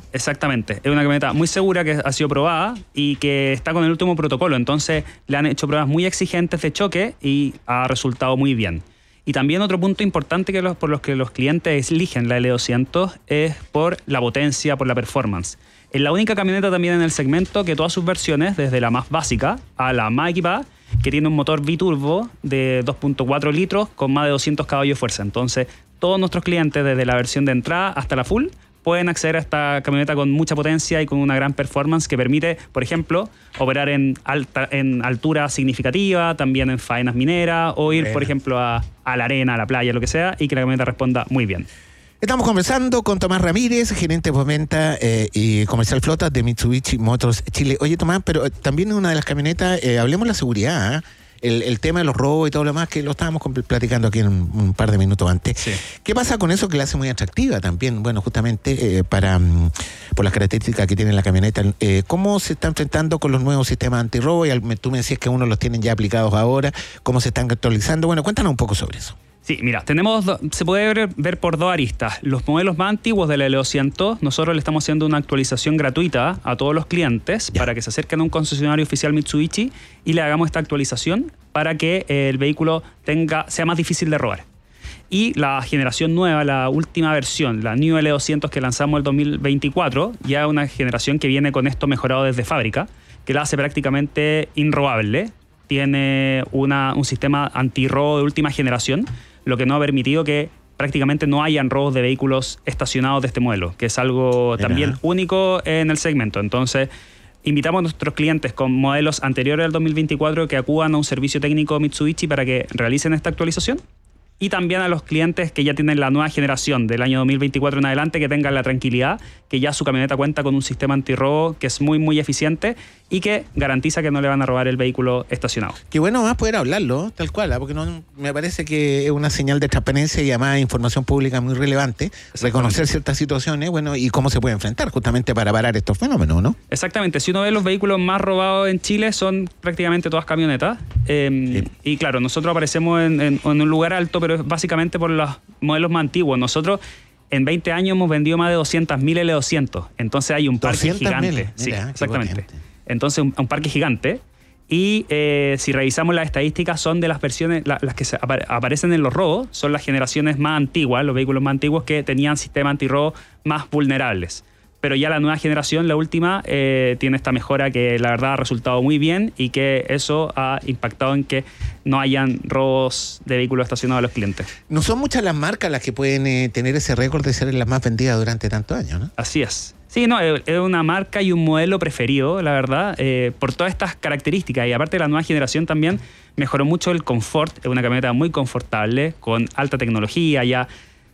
Exactamente. Es una camioneta muy segura que ha sido probada y que está con el último protocolo. Entonces le han hecho pruebas muy exigentes de choque y ha resultado muy bien. Y también otro punto importante por los que los clientes eligen la L200 es por la potencia, por la performance. Es la única camioneta también en el segmento que todas sus versiones, desde la más básica a la más equipada, que tiene un motor biturbo de 2.4 litros con más de 200 caballos de fuerza. Entonces, todos nuestros clientes, desde la versión de entrada hasta la full, pueden acceder a esta camioneta con mucha potencia y con una gran performance que permite, por ejemplo, operar en altura significativa, también en faenas mineras, o ir, por ejemplo, a la arena, a la playa, lo que sea, y que la camioneta responda muy bien. Estamos conversando con Tomás Ramírez, gerente de postventa y comercial flotas de Mitsubishi Motors Chile. Oye, Tomás, pero también en una de las camionetas, hablemos de la seguridad, ¿eh? El tema de los robos y todo lo demás, que lo estábamos platicando aquí en un par de minutos antes. Sí. ¿Qué pasa con eso que la hace muy atractiva también? Bueno, justamente por las características que tiene la camioneta. ¿Cómo se está enfrentando con los nuevos sistemas antirrobo? Y tú me decías que unos los tienen ya aplicados ahora. ¿Cómo se están actualizando? Bueno, cuéntanos un poco sobre eso. Sí, mira, se puede ver por dos aristas. Los modelos más antiguos de la L200, nosotros le estamos haciendo una actualización gratuita a todos los clientes para que se acerquen a un concesionario oficial Mitsubishi y le hagamos esta actualización para que el vehículo sea más difícil de robar. Y la generación nueva, la última versión, la New L200 que lanzamos el 2024, ya es una generación que viene con esto mejorado desde fábrica, que la hace prácticamente inrobable. Tiene un sistema antirrobo de última generación, lo que no ha permitido que prácticamente no hayan robos de vehículos estacionados de este modelo, que es algo también único en el segmento. Entonces, invitamos a nuestros clientes con modelos anteriores al 2024 que acudan a un servicio técnico Mitsubishi para que realicen esta actualización. Y también a los clientes que ya tienen la nueva generación del año 2024 en adelante, que tengan la tranquilidad que ya su camioneta cuenta con un sistema antirrobo que es muy, muy eficiente y que garantiza que no le van a robar el vehículo estacionado. Qué bueno más poder hablarlo, tal cual, porque no, me parece que es una señal de transparencia y además información pública muy relevante, reconocer ciertas situaciones, bueno, y cómo se puede enfrentar justamente para parar estos fenómenos, ¿no? Exactamente. Si uno ve los vehículos más robados en Chile, son prácticamente todas camionetas. Y claro, nosotros aparecemos en un lugar alto, pero es básicamente por los modelos más antiguos. Nosotros en 20 años hemos vendido más de 200.000 L200. Entonces hay un parque gigante. Sí, exactamente. Entonces un parque gigante. Y si revisamos las estadísticas, son de las versiones, las que aparecen en los robos, son las generaciones más antiguas, los vehículos más antiguos que tenían sistemas antirrobo más vulnerables. Pero ya la nueva generación, la última, tiene esta mejora que la verdad ha resultado muy bien y que eso ha impactado en que no hayan robos de vehículos estacionados a los clientes. No son muchas las marcas las que pueden tener ese récord de ser las más vendidas durante tantos años, ¿no? Así es. Sí, no, es una marca y un modelo preferido, la verdad, por todas estas características. Y aparte la nueva generación también mejoró mucho el confort. Es una camioneta muy confortable, con alta tecnología, ya...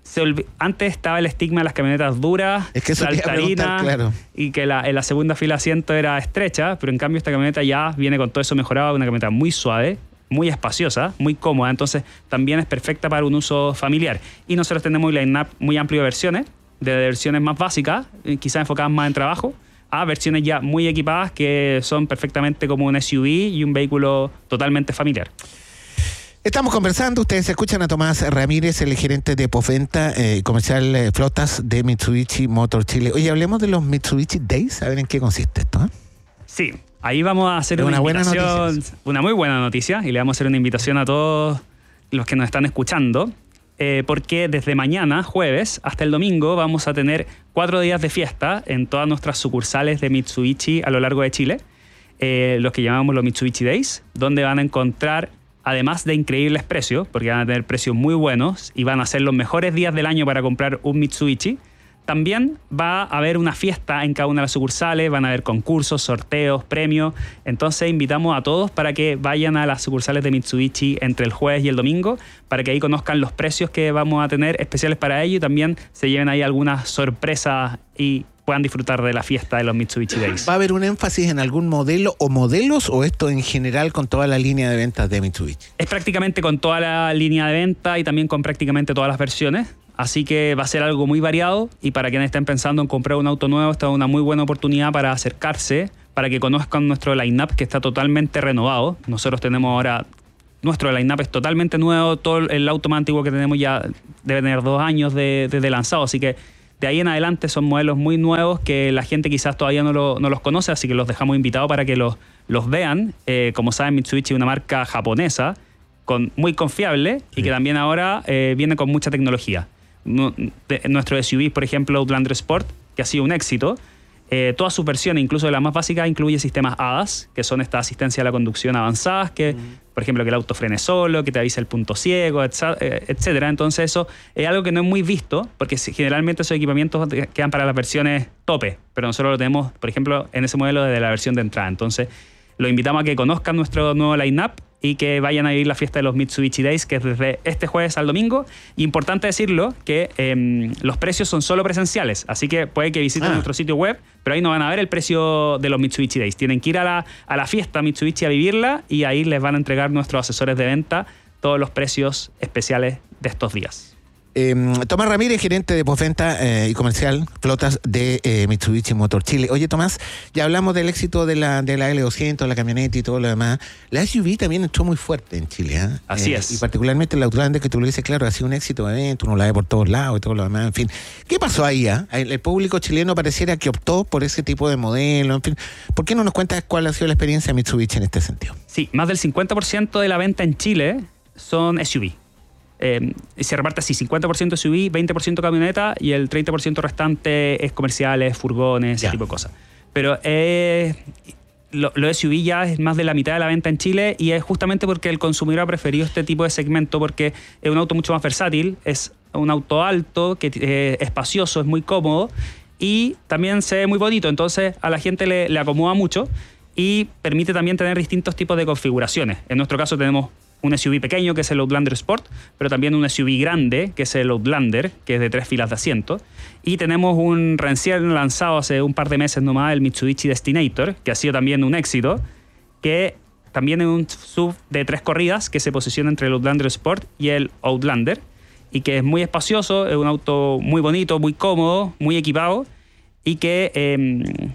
Antes estaba el estigma de las camionetas duras, saltarinas, claro, y que en la segunda fila de asiento era estrecha, pero en cambio esta camioneta ya viene con todo eso mejorado, una camioneta muy suave, muy espaciosa, muy cómoda, entonces también es perfecta para un uso familiar. Y nosotros tenemos un line-up muy amplio de versiones, de versiones más básicas, quizás enfocadas más en trabajo, a versiones ya muy equipadas que son perfectamente como un SUV y un vehículo totalmente familiar. Estamos conversando, ustedes escuchan a Tomás Ramírez, el gerente de postventa comercial flotas de Mitsubishi Motors Chile. Oye, hablemos de los Mitsubishi Days, a ver en qué consiste esto, ¿eh? Sí, ahí vamos a hacer una buena noticia, una muy buena noticia, y le vamos a hacer una invitación a todos los que nos están escuchando, porque desde mañana, jueves, hasta el domingo vamos a tener 4 días de fiesta en todas nuestras sucursales de Mitsubishi a lo largo de Chile, los que llamamos los Mitsubishi Days, donde van a encontrar, además de increíbles precios, porque van a tener precios muy buenos y van a ser los mejores días del año para comprar un Mitsubishi, también va a haber una fiesta en cada una de las sucursales, van a haber concursos, sorteos, premios. Entonces invitamos a todos para que vayan a las sucursales de Mitsubishi entre el jueves y el domingo, para que ahí conozcan los precios que vamos a tener especiales para ellos y también se lleven ahí algunas sorpresas y puedan disfrutar de la fiesta de los Mitsubishi Days. ¿Va a haber un énfasis en algún modelo o modelos o esto en general con toda la línea de ventas de Mitsubishi? Es prácticamente con toda la línea de venta y también con prácticamente todas las versiones. Así que va a ser algo muy variado y para quienes estén pensando en comprar un auto nuevo, esta es una muy buena oportunidad para acercarse, para que conozcan nuestro line-up que está totalmente renovado. Nosotros tenemos ahora, nuestro line-up es totalmente nuevo, todo el auto más antiguo que tenemos ya debe tener 2 años de lanzado, así que De ahí en adelante son modelos muy nuevos que la gente quizás todavía no los conoce, así que los dejamos invitados para que los vean. Como saben, Mitsubishi es una marca japonesa muy confiable y que también ahora viene con mucha tecnología. Nuestro SUV, por ejemplo, Outlander Sport, que ha sido un éxito, todas sus versiones, incluso la más básica, incluye sistemas ADAS, que son esta asistencia a la conducción avanzadas, que, por ejemplo, que el auto frene solo, que te avisa el punto ciego, etcétera. Entonces eso es algo que no es muy visto, porque generalmente esos equipamientos quedan para las versiones tope, pero nosotros lo tenemos, por ejemplo, en ese modelo desde la versión de entrada. Entonces, los invitamos a que conozcan nuestro nuevo line-up y que vayan a vivir la fiesta de los Mitsubishi Days, que es desde este jueves al domingo. Importante decirlo que los precios son solo presenciales, así que puede que visiten nuestro sitio web, pero ahí no van a ver el precio de los Mitsubishi Days. Tienen que ir a la fiesta Mitsubishi a vivirla y ahí les van a entregar nuestros asesores de venta todos los precios especiales de estos días. Tomás Ramírez, gerente de postventa y comercial flotas de Mitsubishi Motor Chile. Oye, Tomás, ya hablamos del éxito de la L200, la camioneta y todo lo demás. La SUV también entró muy fuerte en Chile, ¿eh? Así es. Y particularmente la Outlander, que tú lo dices, claro, ha sido un éxito de evento, uno la ve por todos lados y todo lo demás, en fin. ¿Qué pasó ahí? El público chileno pareciera que optó por ese tipo de modelo, en fin. ¿Por qué no nos cuentas cuál ha sido la experiencia de Mitsubishi en este sentido? Sí, más del 50% de la venta en Chile son SUV. Se reparte así, 50% SUV, 20% camioneta y el 30% restante es comerciales, furgones, ese tipo de cosas. Pero lo SUV ya es más de la mitad de la venta en Chile y es justamente porque el consumidor ha preferido este tipo de segmento porque es un auto mucho más versátil, es un auto alto, que es espacioso, es muy cómodo y también se ve muy bonito, entonces a la gente le acomoda mucho y permite también tener distintos tipos de configuraciones. En nuestro caso tenemos un SUV pequeño, que es el Outlander Sport, pero también un SUV grande, que es el Outlander, que es de 3 filas de asiento. Y tenemos un recién lanzado hace un par de meses nomás, el Mitsubishi Destinator, que ha sido también un éxito, que también es un SUV de 3 corridas, que se posiciona entre el Outlander Sport y el Outlander, y que es muy espacioso, es un auto muy bonito, muy cómodo, muy equipado, y que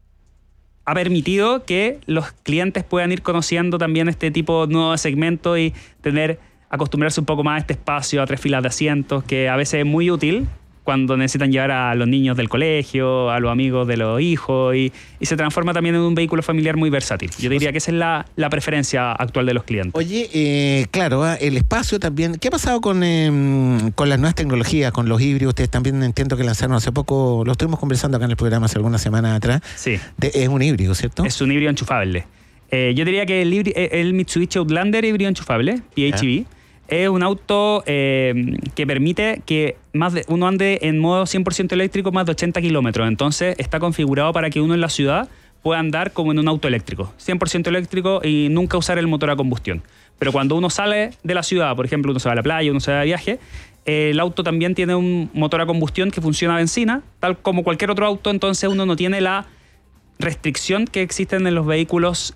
ha permitido que los clientes puedan ir conociendo también este tipo de nuevo segmento y acostumbrarse un poco más a este espacio, a 3 filas de asientos, que a veces es muy útil cuando necesitan llevar a los niños del colegio, a los amigos de los hijos, y se transforma también en un vehículo familiar muy versátil. Yo diría que esa es la preferencia actual de los clientes. Oye, claro, el espacio también. ¿Qué ha pasado con las nuevas tecnologías, con los híbridos? Ustedes también entiendo que lanzaron hace poco, lo estuvimos conversando acá en el programa hace algunas semanas atrás. Sí. Es un híbrido, ¿cierto? Es un híbrido enchufable. Yo diría que el Mitsubishi Outlander híbrido enchufable, PHEV, es un auto que permite que uno ande en modo 100% eléctrico más de 80 kilómetros. Entonces está configurado para que uno en la ciudad pueda andar como en un auto eléctrico. 100% eléctrico y nunca usar el motor a combustión. Pero cuando uno sale de la ciudad, por ejemplo, uno se va a la playa, uno se va de viaje, el auto también tiene un motor a combustión que funciona a benzina, tal como cualquier otro auto. Entonces uno no tiene la restricción que existen en los vehículos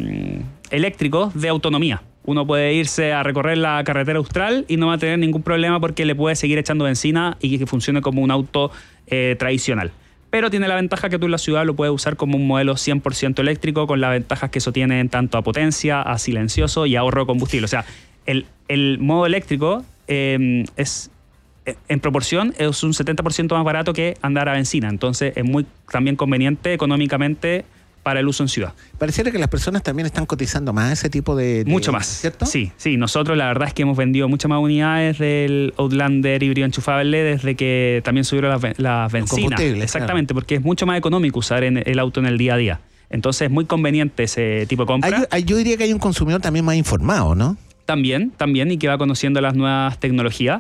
eléctricos de autonomía. Uno puede irse a recorrer la carretera austral y no va a tener ningún problema porque le puede seguir echando benzina y que funcione como un auto tradicional. Pero tiene la ventaja que tú en la ciudad lo puedes usar como un modelo 100% eléctrico, con las ventajas que eso tiene en tanto a potencia, a silencioso y ahorro de combustible. O sea, el modo eléctrico es en proporción es un 70% más barato que andar a benzina. Entonces es muy también conveniente económicamente para el uso en ciudad. Pareciera que las personas también están cotizando más ese tipo de mucho más, ¿cierto? Sí. Nosotros la verdad es que hemos vendido muchas más unidades del Outlander híbrido enchufable desde que también subieron las bencinas. Exactamente, claro. Porque es mucho más económico usar el auto en el día a día. Entonces es muy conveniente ese tipo de compra. Yo diría que hay un consumidor también más informado, ¿no? También, y que va conociendo las nuevas tecnologías.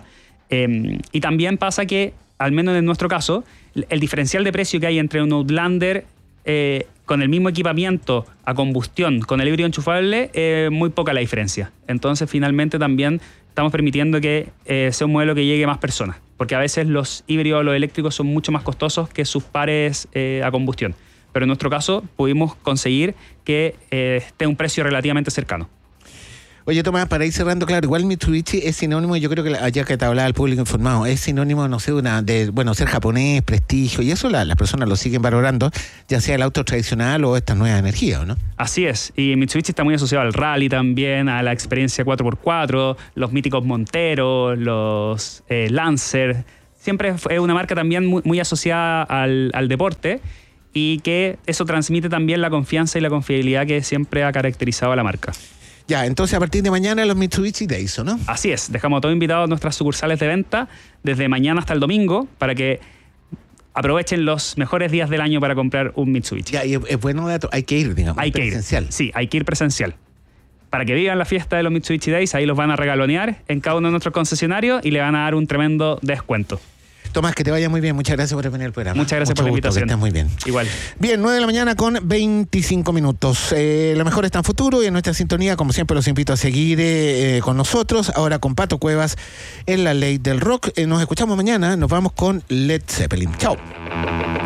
Y también pasa que, al menos en nuestro caso, el diferencial de precio que hay entre un Outlander con el mismo equipamiento a combustión con el híbrido enchufable, muy poca la diferencia. Entonces, finalmente también estamos permitiendo que sea un modelo que llegue a más personas, porque a veces los híbridos o los eléctricos son mucho más costosos que sus pares a combustión. Pero en nuestro caso pudimos conseguir que esté a un precio relativamente cercano. Oye, Tomás, para ir cerrando, claro, igual Mitsubishi es sinónimo, yo creo que allá que te hablaba el público informado, es sinónimo, no sé, de ser japonés, prestigio, y eso las personas lo siguen valorando, ya sea el auto tradicional o estas nuevas energías, ¿no? Así es, y Mitsubishi está muy asociado al rally también, a la experiencia 4x4, los míticos Monteros, los Lancer. siempre es una marca también muy asociada al deporte, y que eso transmite también la confianza y la confiabilidad que siempre ha caracterizado a la marca. Ya, entonces a partir de mañana los Mitsubishi Days, ¿no? Así es, dejamos a todos invitados a nuestras sucursales de venta desde mañana hasta el domingo para que aprovechen los mejores días del año para comprar un Mitsubishi. Ya, y es bueno dato, hay que ir, digamos, Hay que presencial. ir. Sí, hay que ir presencial. Para que vivan la fiesta de los Mitsubishi Days, ahí los van a regalonear en cada uno de nuestros concesionarios y le van a dar un tremendo descuento. Tomás, que te vaya muy bien. Muchas gracias por venir al programa. Muchas gracias por la invitación. Que estés muy bien. Igual. Bien, 9 de la mañana con 25 minutos. Lo mejor está en futuro y en nuestra sintonía, como siempre, los invito a seguir con nosotros. Ahora con Pato Cuevas en La Ley del Rock. Nos escuchamos mañana. Nos vamos con Led Zeppelin. Chao.